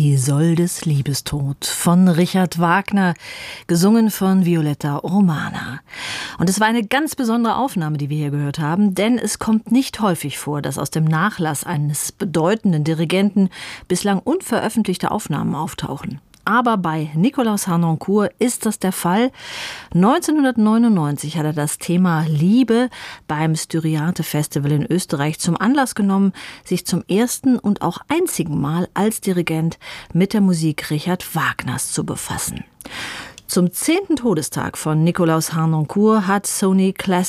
Isoldes Liebestod von Richard Wagner, gesungen von Violetta Romana. Und es war eine ganz besondere Aufnahme, die wir hier gehört haben, denn es kommt nicht häufig vor, dass aus dem Nachlass eines bedeutenden Dirigenten bislang unveröffentlichte Aufnahmen auftauchen. Aber bei Nikolaus Harnoncourt ist das der Fall. 1999 hat er das Thema Liebe beim Styriate Festival in Österreich zum Anlass genommen, sich zum ersten und auch einzigen Mal als Dirigent mit der Musik Richard Wagners zu befassen. Zum 10. Todestag von Nikolaus Harnoncourt hat Sony Classic